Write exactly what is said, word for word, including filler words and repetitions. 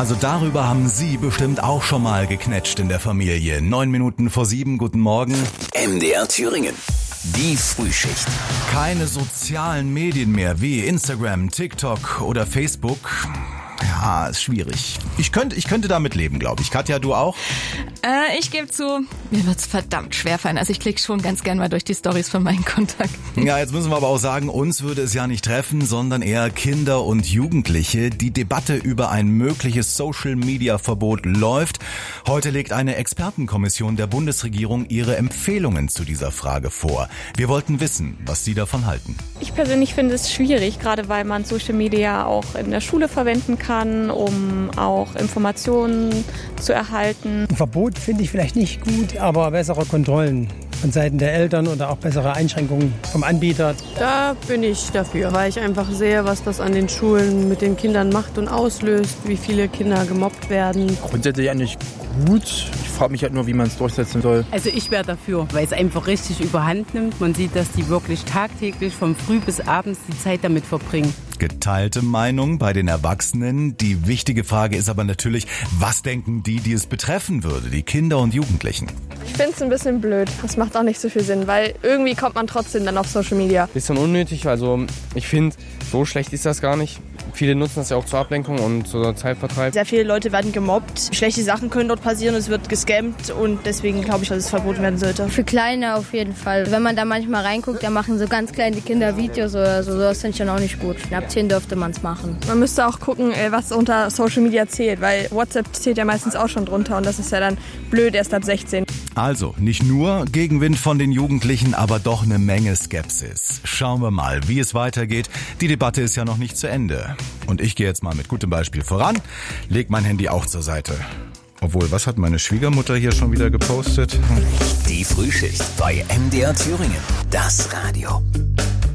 Also darüber haben Sie bestimmt auch schon mal geknetscht in der Familie. Neun Minuten vor sieben, guten Morgen. M D R Thüringen. Die Frühschicht. Keine sozialen Medien mehr wie Instagram, TikTok oder Facebook. Ja, ist schwierig. Ich könnte, ich könnte damit leben, glaube ich. Katja, du auch? Äh, ich gebe zu, mir wird's verdammt schwer fallen. Also ich klicke schon ganz gern mal durch die Storys von meinen Kontakten. Ja, jetzt müssen wir aber auch sagen, uns würde es ja nicht treffen, sondern eher Kinder und Jugendliche. Die Debatte über ein mögliches Social-Media-Verbot läuft. Heute legt eine Expertenkommission der Bundesregierung ihre Empfehlungen zu dieser Frage vor. Wir wollten wissen, was Sie davon halten. Ich persönlich finde es schwierig, gerade weil man Social Media auch in der Schule verwenden kann, um auch Informationen zu erhalten. Ein Verbot finde ich vielleicht nicht gut, aber bessere Kontrollen von Seiten der Eltern oder auch bessere Einschränkungen vom Anbieter. Da bin ich dafür, weil ich einfach sehe, was das an den Schulen mit den Kindern macht und auslöst, wie viele Kinder gemobbt werden. Grundsätzlich eigentlich gut. Ich frage mich halt nur, wie man es durchsetzen soll. Also ich wäre dafür, weil es einfach richtig überhand nimmt. Man sieht, dass die wirklich tagtäglich von früh bis abends die Zeit damit verbringen. Geteilte Meinung bei den Erwachsenen. Die wichtige Frage ist aber natürlich, was denken die, die es betreffen würde, die Kinder und Jugendlichen? Ich finde es ein bisschen blöd. Das macht auch nicht so viel Sinn, weil irgendwie kommt man trotzdem dann auf Social Media. Bisschen unnötig, also ich finde, so schlecht ist das gar nicht. Viele nutzen das ja auch zur Ablenkung und zur Zeitvertreib. Sehr viele Leute werden gemobbt. Schlechte Sachen können dort passieren, es wird gescammt und deswegen glaube ich, dass es verboten werden sollte. Für Kleine auf jeden Fall. Wenn man da manchmal reinguckt, da machen so ganz kleine Kinder Videos oder so. Das finde ich dann auch nicht gut. Ab zehn dürfte man es machen. Man müsste auch gucken, was unter Social Media zählt, weil WhatsApp zählt ja meistens auch schon drunter und das ist ja dann blöd erst ab sechzehn. Also, nicht nur Gegenwind von den Jugendlichen, aber doch eine Menge Skepsis. Schauen wir mal, wie es weitergeht. Die Debatte ist ja noch nicht zu Ende. Und ich gehe jetzt mal mit gutem Beispiel voran, leg mein Handy auch zur Seite. Obwohl, was hat meine Schwiegermutter hier schon wieder gepostet? Die Frühschicht bei M D R Thüringen. Das Radio.